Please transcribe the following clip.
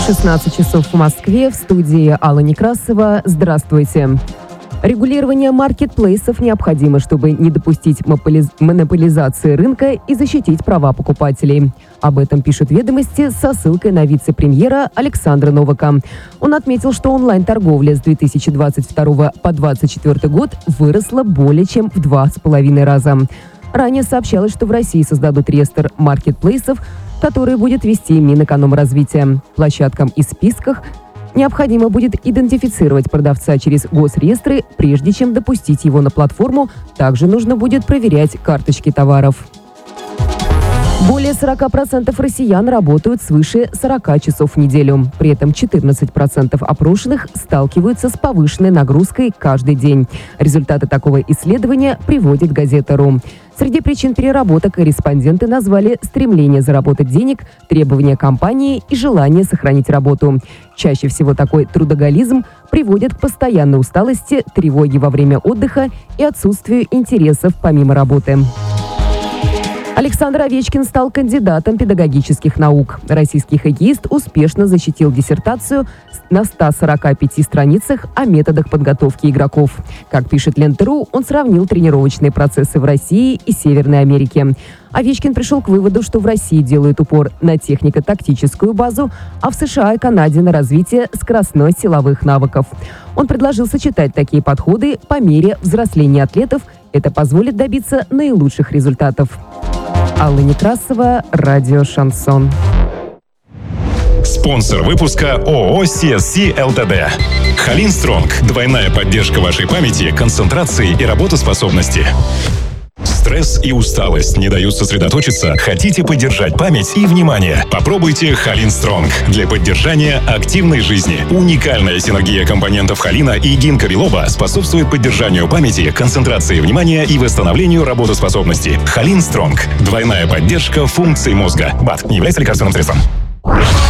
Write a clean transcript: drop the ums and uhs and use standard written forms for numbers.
16 часов в Москве, в студии Алла Некрасова. Здравствуйте. Регулирование маркетплейсов необходимо, чтобы не допустить монополизации рынка и защитить права покупателей. Об этом пишут «Ведомости» со ссылкой на вице-премьера Александра Новака. Он отметил, что онлайн-торговля с 2022 по 2024 год выросла более чем в 2,5 раза. Ранее сообщалось, что в России создадут реестр маркетплейсов, который будет вести Минэкономразвития. Площадкам и списках необходимо будет идентифицировать продавца через госреестры, прежде чем допустить его на платформу. Также нужно будет проверять карточки товаров. Более 40% россиян работают свыше 40 часов в неделю. При этом 14% опрошенных сталкиваются с повышенной нагрузкой каждый день. Результаты такого исследования приводит газета.ру. Среди причин переработок респонденты назвали стремление заработать денег, требования компании и желание сохранить работу. Чаще всего такой трудоголизм приводит к постоянной усталости, тревоге во время отдыха и отсутствию интересов помимо работы. Александр Овечкин стал кандидатом педагогических наук. Российский хоккеист успешно защитил диссертацию на 145 страницах о методах подготовки игроков. Как пишет Лента.ру, он сравнил тренировочные процессы в России и Северной Америке. Овечкин пришел к выводу, что в России делают упор на технико-тактическую базу, а в США и Канаде на развитие скоростно-силовых навыков. Он предложил сочетать такие подходы по мере взросления атлетов. Это позволит добиться наилучших результатов. Алла Некрасова, радио «Шансон». Спонсор выпуска ООО CSC ЛТД. Халин Стронг. Двойная поддержка вашей памяти, концентрации и работоспособности. Стресс и усталость не дают сосредоточиться? Хотите поддержать память и внимание? Попробуйте Халин Стронг для поддержания активной жизни. Уникальная синергия компонентов холина и гинкобилоба способствует поддержанию памяти, концентрации внимания и восстановлению работоспособности. Халин Стронг. Двойная поддержка функций мозга. БАД не является лекарственным средством.